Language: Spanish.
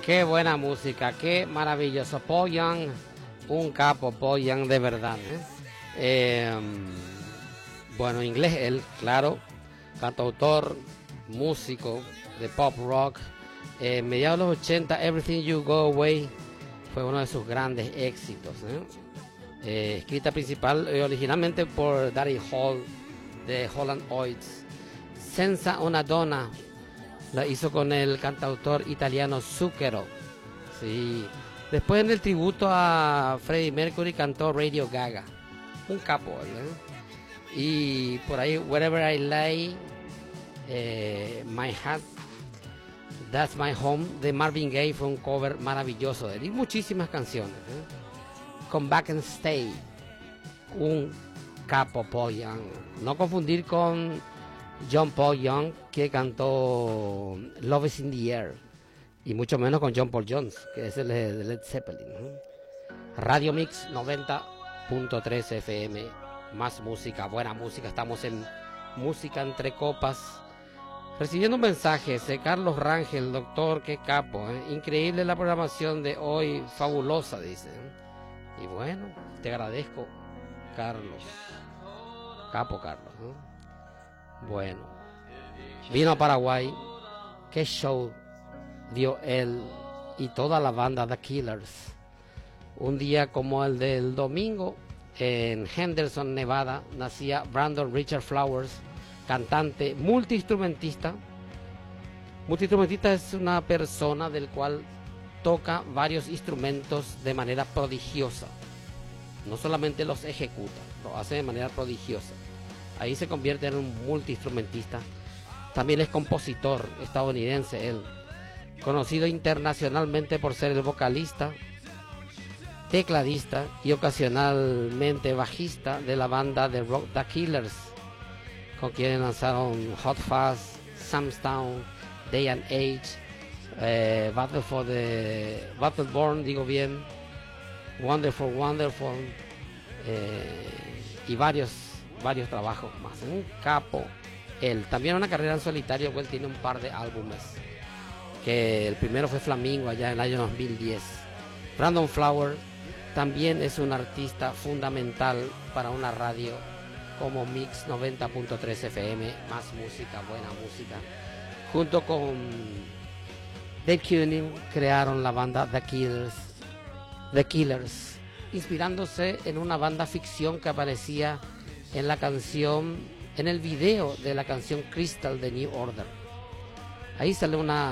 Qué buena música, qué maravilloso. Paul Young, un capo, Paul Young de verdad. Bueno, inglés él, claro, cantautor, músico de pop rock. Mediados de los 80, Everything You Go Away fue uno de sus grandes éxitos. Escrita originalmente por Daryl Hall de Holland Oates. Senza una donna la hizo con el cantautor italiano Zucchero. Sí. Después en el tributo a Freddie Mercury cantó Radio Gaga. Un capo, Y por ahí Wherever I Lay, My Heart, That's My Home de Marvin Gaye fue un cover maravilloso de él. Y muchísimas canciones. Come Back and Stay, un capo Paul Young. No confundir con John Paul Young, que cantó Love is in the Air, y mucho menos con John Paul Jones, que es el de Led Zeppelin. Radio Mix 90.3 FM, más música, buena música. Estamos en Música Entre Copas, recibiendo mensajes de Carlos Rangel. Doctor, qué capo, increíble la programación de hoy, fabulosa, dice. Y bueno, te agradezco, Carlos. Capo Carlos, Bueno, vino a Paraguay. Qué show dio él y toda la banda The Killers. Un día como el del domingo, en Henderson, Nevada, nacía Brandon Richard Flowers, cantante, multiinstrumentista. Multiinstrumentista es una persona del cual toca varios instrumentos de manera prodigiosa. No solamente los ejecuta, lo hace de manera prodigiosa. Ahí se convierte en un multiinstrumentista. También es compositor estadounidense él, conocido internacionalmente por ser el vocalista, tecladista y ocasionalmente bajista de la banda de rock The Killers, con quienes lanzaron Hot Fuzz, Sam's Town, Day and Age, Battleborn, digo bien, Wonderful, y varios trabajos más. Un capo él. También una carrera en solitario, pues él tiene un par de álbumes, que el primero fue Flamingo allá en el año 2010. Brandon Flowers también es un artista fundamental para una radio como Mix 90.3 FM, más música, buena música. Junto con Dave Kuning crearon la banda The Killers, inspirándose en una banda ficción que aparecía en la canción, en el video de la canción Crystal de New Order. Ahí sale una